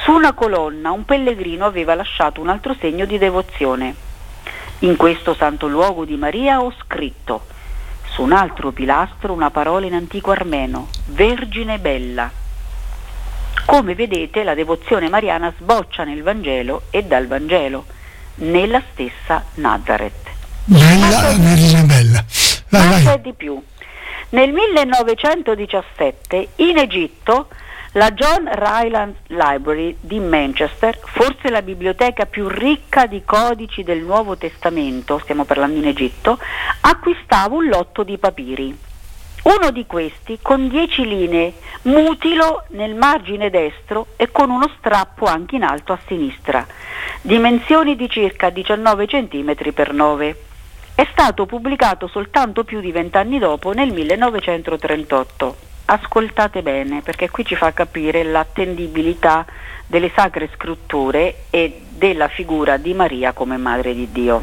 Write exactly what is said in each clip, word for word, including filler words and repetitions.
Su una colonna un pellegrino aveva lasciato un altro segno di devozione. In questo santo luogo di Maria ho scritto. Su un altro pilastro una parola in antico armeno: Vergine bella. Come vedete, la devozione mariana sboccia nel Vangelo e dal Vangelo, nella stessa Nazareth. Bella, Vergine bella. Vai, Ma vai. c'è di più. Nel millenovecentodiciassette in Egitto la John Rylands Library di Manchester, forse la biblioteca più ricca di codici del Nuovo Testamento, stiamo parlando in Egitto, acquistava un lotto di papiri. Uno di questi con dieci linee, mutilo nel margine destro e con uno strappo anche in alto a sinistra, dimensioni di circa diciannove centimetri per nove. È stato pubblicato soltanto più di vent'anni dopo, nel millenovecentotrentotto. Ascoltate bene, perché qui ci fa capire l'attendibilità delle sacre scritture e della figura di Maria come Madre di Dio.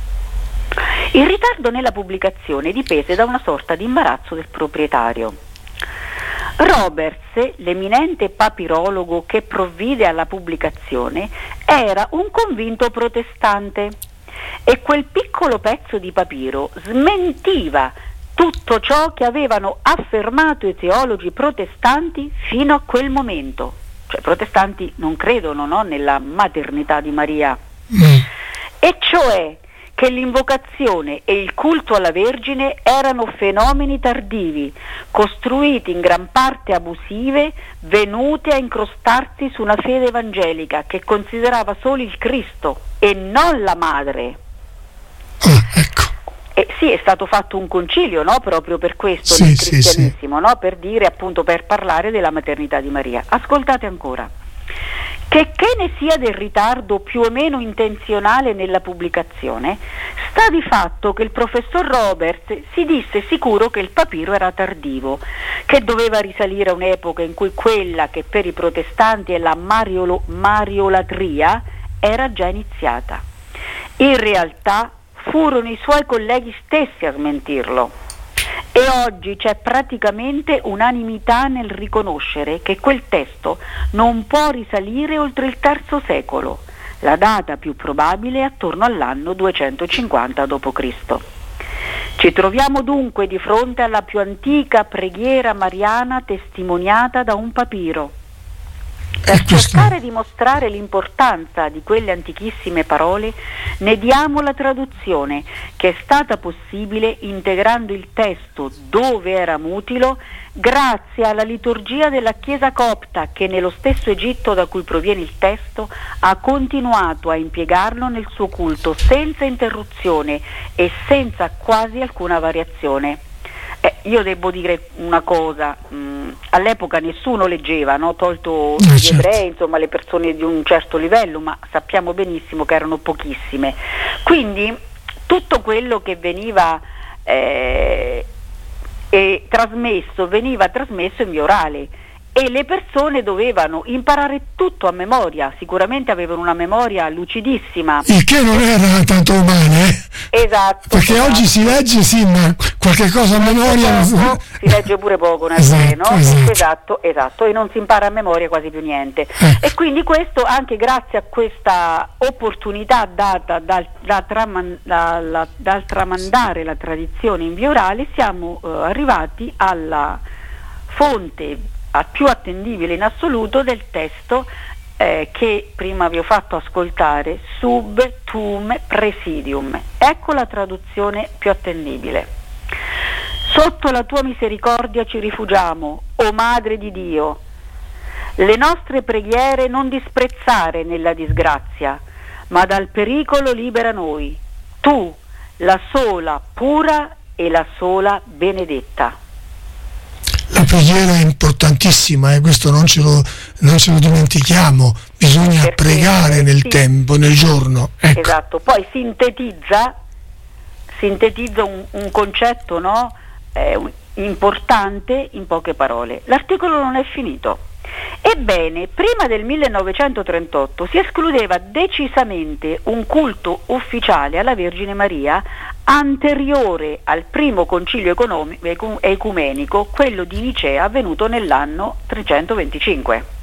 Il ritardo nella pubblicazione dipese da una sorta di imbarazzo del proprietario. Roberts, l'eminente papirologo che provvide alla pubblicazione, era un convinto protestante e quel piccolo pezzo di papiro smentiva tutto ciò che avevano affermato i teologi protestanti fino a quel momento. Cioè, i protestanti non credono, no, nella maternità di Maria, Mm. e cioè che l'invocazione e il culto alla Vergine erano fenomeni tardivi, costruiti in gran parte abusive, venute a incrostarsi su una fede evangelica che considerava solo il Cristo e non la madre. Ah, ecco. Eh, sì, è stato fatto un concilio, no? Proprio per questo, Sì, nel sì, cristianesimo, no? Per dire, appunto, per parlare della maternità di Maria. Ascoltate ancora. Che che ne sia del ritardo più o meno intenzionale nella pubblicazione, sta di fatto che il professor Roberts si disse sicuro che il papiro era tardivo, che doveva risalire a un'epoca in cui quella che per i protestanti è la mariolo, mariolatria era già iniziata. In realtà furono i suoi colleghi stessi a smentirlo. E oggi c'è praticamente unanimità nel riconoscere che quel testo non può risalire oltre il terzo secolo. La data più probabile è attorno all'anno duecentocinquanta dopo Cristo. Ci troviamo dunque di fronte alla più antica preghiera mariana testimoniata da un papiro. Per cercare di mostrare l'importanza di quelle antichissime parole, ne diamo la traduzione, che è stata possibile integrando il testo dove era mutilo grazie alla liturgia della Chiesa copta, che nello stesso Egitto da cui proviene il testo ha continuato a impiegarlo nel suo culto senza interruzione e senza quasi alcuna variazione. Eh, io devo dire una cosa, mh, all'epoca nessuno leggeva, no? Tolto Eh, gli certo. ebrei, insomma le persone di un certo livello, ma sappiamo benissimo che erano pochissime. Quindi tutto quello che veniva eh, eh, trasmesso, veniva trasmesso in via orale e le persone dovevano imparare tutto a memoria, sicuramente avevano una memoria lucidissima. Il che non era tanto umano, eh? Esatto. Perché esatto. oggi si legge, sì, ma qualche cosa a memoria... Poco, si legge pure poco nel Esatto, no? esatto. esatto, esatto, e non si impara a memoria quasi più niente. Ecco. E quindi questo anche grazie a questa opportunità data dal, da traman, da, la, dal tramandare la tradizione in via orale, siamo eh, arrivati alla fonte a più attendibile in assoluto del testo eh, che prima vi ho fatto ascoltare, Sub Tuum Presidium. Ecco la traduzione più attendibile. Sotto la tua misericordia ci rifugiamo, o Madre di Dio. Le nostre preghiere non disprezzare nella disgrazia, ma dal pericolo libera noi. Tu, la sola pura e la sola benedetta. La preghiera è importantissima e eh? questo non ce lo, non ce lo dimentichiamo, bisogna Perché, pregare nel sì. tempo, nel giorno. Ecco. Esatto, poi sintetizza, sintetizza un, un concetto, no? eh, un- importante in poche parole. L'articolo non è finito. Ebbene, prima del millenovecentotrentotto si escludeva decisamente un culto ufficiale alla Vergine Maria anteriore al primo concilio economi- ecu- ecumenico, quello di Nicea, avvenuto nell'anno trecentoventicinque.